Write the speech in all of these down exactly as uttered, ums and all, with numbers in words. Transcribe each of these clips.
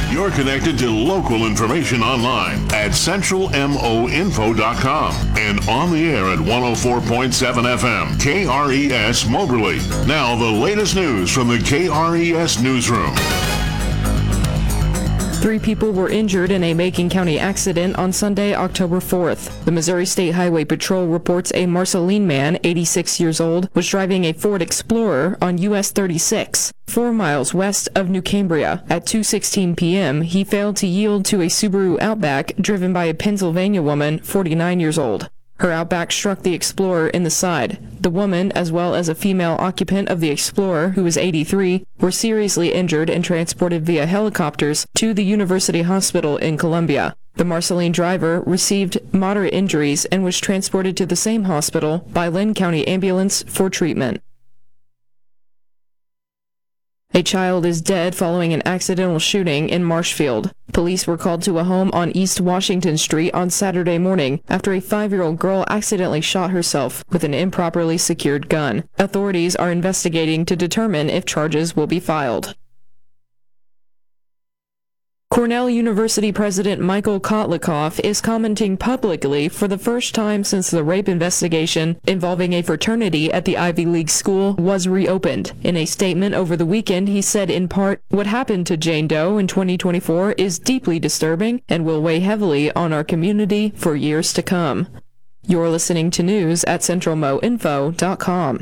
You're connected to local information online at central mo info dot com and on the air at one oh four point seven F M, K R E S Moberly. Now, the latest news from the K R E S Newsroom. Three people were injured in a Macon County accident on Sunday, October fourth. The Missouri State Highway Patrol reports a Marceline man, eighty-six years old, was driving a Ford Explorer on U S thirty-six, four miles west of New Cambria. At two sixteen p.m., he failed to yield to a Subaru Outback driven by a Pennsylvania woman, forty-nine years old. Her Outback struck the Explorer in the side. The woman, as well as a female occupant of the Explorer, who was eighty-three, were seriously injured and transported via helicopters to the University Hospital in Columbia. The Marceline driver received moderate injuries and was transported to the same hospital by Lynn County Ambulance for treatment. A child is dead following an accidental shooting in Marshfield. Police were called to a home on East Washington Street on Saturday morning after a five-year-old girl accidentally shot herself with an improperly secured gun. Authorities are investigating to determine if charges will be filed. Cornell University President Michael Kotlikoff is commenting publicly for the first time since the rape investigation involving a fraternity at the Ivy League school was reopened. In a statement over the weekend, he said in part, "What happened to Jane Doe in twenty twenty-four is deeply disturbing and will weigh heavily on our community for years to come." You're listening to news at central mo info dot com.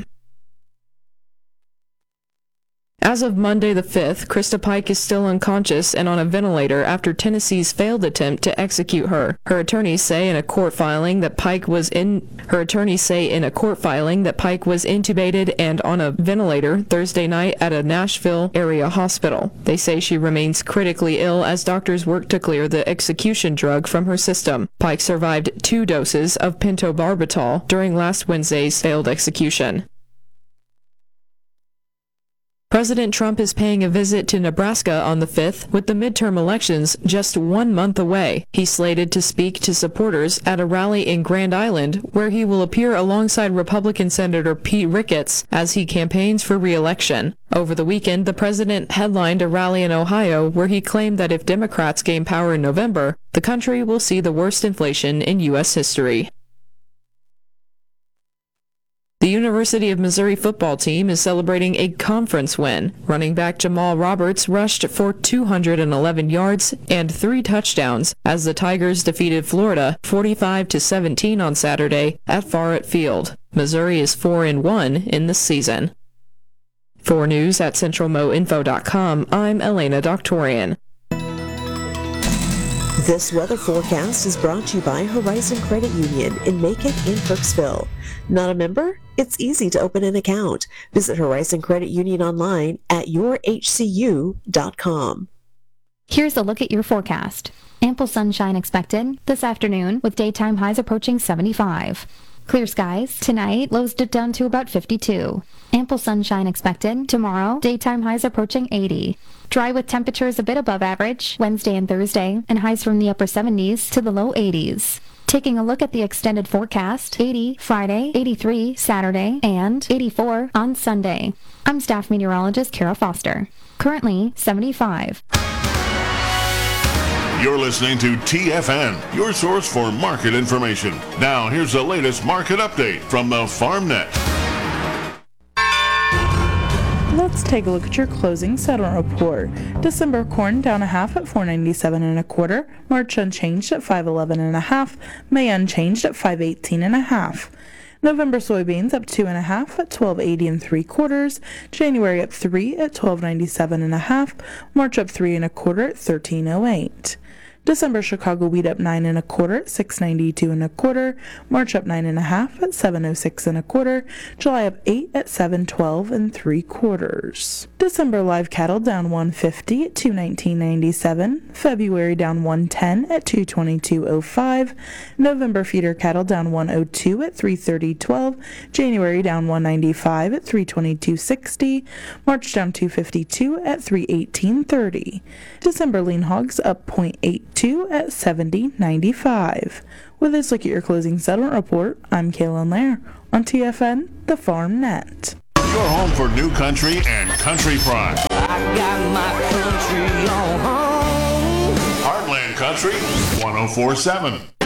As of Monday the fifth, Krista Pike is still unconscious and on a ventilator after Tennessee's failed attempt to execute her. Her attorneys say in a court filing that Pike was in her attorneys say in a court filing that Pike was intubated and on a ventilator Thursday night at a Nashville area hospital. They say she remains critically ill as doctors work to clear the execution drug from her system. Pike survived two doses of pentobarbital during last Wednesday's failed execution. President Trump is paying a visit to Nebraska on the fifth, with the midterm elections just one month away. He's slated to speak to supporters at a rally in Grand Island, where he will appear alongside Republican Senator Pete Ricketts as he campaigns for re-election. Over the weekend, the president headlined a rally in Ohio where he claimed that if Democrats gain power in November, the country will see the worst inflation in U S history. The University of Missouri football team is celebrating a conference win. Running back Jamal Roberts rushed for two hundred eleven yards and three touchdowns as the Tigers defeated Florida forty-five to seventeen on Saturday at Farrett Field. Missouri is four and one in the season. For news at central mo info dot com, I'm Elena Doctorian. This weather forecast is brought to you by Horizon Credit Union in Macon in Kirksville. Not a member? It's easy to open an account. Visit Horizon Credit Union online at your h c u dot com. Here's a look at your forecast. Ample sunshine expected this afternoon with daytime highs approaching seventy-five. Clear skies. Tonight, lows dip down to about fifty-two. Ample sunshine expected. Tomorrow, daytime highs approaching eighty. Dry with temperatures a bit above average Wednesday and Thursday, and highs from the upper seventies to the low eighties. Taking a look at the extended forecast, eighty Friday, eighty-three Saturday, and eighty-four on Sunday. I'm staff meteorologist Kara Foster. Currently, seventy-five. You're listening to T F N, your source for market information. Now, here's the latest market update from the FarmNet. Let's take a look at your closing settlement report. December corn down a half at four ninety-seven and a quarter. March unchanged at five eleven and a half. May unchanged at five eighteen and a half. November soybeans up two and a half at twelve eighty and three quarters. January up three at twelve ninety-seven and a half. March up three and a quarter at thirteen oh eight. December Chicago wheat up nine and a quarter at six ninety-two and a quarter. March up nine and a half at seven oh six and a quarter. July up eight at seven twelve and three quarters. December live cattle down one fifty at two nineteen ninety-seven. February down one ten at two twenty-two oh five. November feeder cattle down one oh two at three thirty twelve. January down one ninety-five at three twenty-two sixty. March down two fifty-two at three eighteen thirty. December lean hogs up zero point eight two at seventy ninety-five. With this look at your closing settlement report, I'm Kaylin Lair on T F N, the Farm Net. Your home for new country and country pride. I got my country on home. Country one oh four point seven.